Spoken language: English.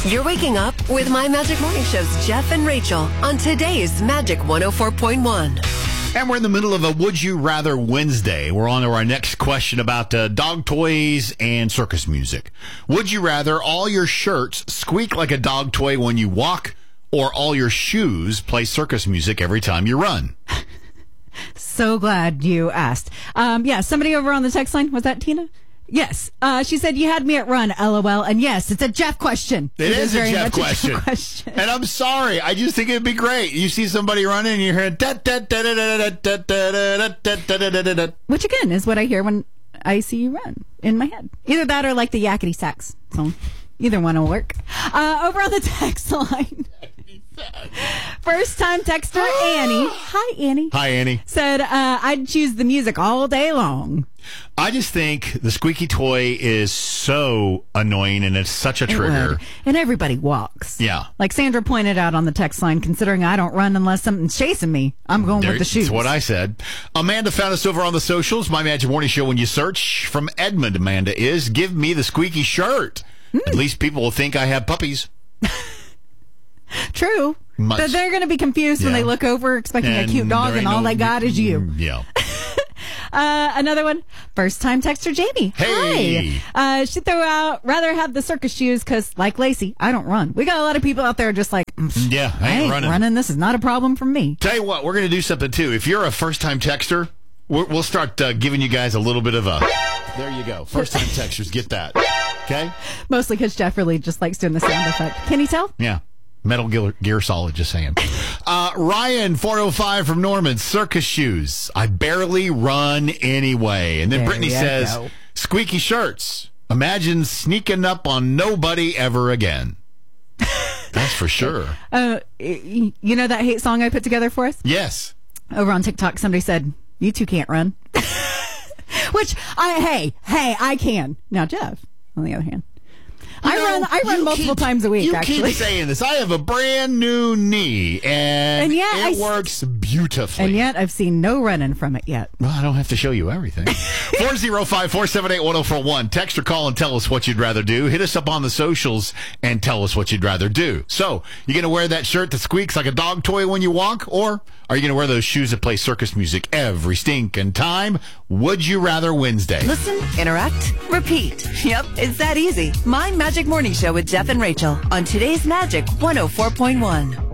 You're waking up with My Magic Morning Show's Jeff and Rachel on today's Magic 104.1. And we're in the middle of a Would You Rather Wednesday. We're on to our next question about dog toys and circus music. Would you rather all your shirts squeak like a dog toy when you walk, or all your shoes play circus music every time you run? So glad you asked. Somebody over on the text line, was that Tina? Yes. She said, you had me at run, LOL. And yes, it's a Jeff question. It is a Jeff question. question. And I'm sorry. I just think it'd be great. You see somebody running and you hear which again is what I hear when I see you run in my head. Either that or like the yakety sax. So either one will work. Over on the text line. First time texter Annie. Hi, Annie. Hi, Annie. Said, I'd choose the music all day long. I just think the squeaky toy is so annoying and it's such a trigger. And everybody walks. Yeah. Like Sandra pointed out on the text line, considering I don't run unless something's chasing me, I'm going with the shoes. That's what I said. Amanda found us over on the socials. My Magic Morning Show, when you search from Edmond, Amanda is, give me the squeaky shirt. At least people will think I have puppies. True. But they're going to be confused when they look over expecting a cute dog and all they got is you. Yeah. Another one. First time texter Jamie. Hey. Hi. She threw out, rather have the circus shoes because, like Lacey, I don't run. We got a lot of people out there just like, yeah, I ain't running. This is not a problem for me. Tell you what, we're going to do something too. If you're a first time texter, we'll start giving you guys a little bit of a, there you go. First time texters, get that. Okay? Mostly because Jeff really just likes doing the sound effect. Can you tell? Yeah. Metal Gear Solid, just saying. Ryan, 405 from Norman, circus shoes. I barely run anyway. And then Brittany says, squeaky shirts. Imagine sneaking up on nobody ever again. That's for sure. You know that hate song I put together for us? Yes. Over on TikTok, somebody said, you two can't run. Which, I can. Now, Jeff, on the other hand. I run multiple times a week, you actually. You keep saying this. I have a brand new knee, and yet it works beautifully. And yet I've seen no running from it yet. Well, I don't have to show you everything. 405-478-1041. Text or call and tell us what you'd rather do. Hit us up on the socials and tell us what you'd rather do. So, you going to wear that shirt that squeaks like a dog toy when you walk, or are you going to wear those shoes that play circus music every stinking time? Would you rather Wednesday? Listen, interact, repeat. Yep, it's that easy. My Magic Morning Show with Jeff and Rachel on today's Magic 104.1.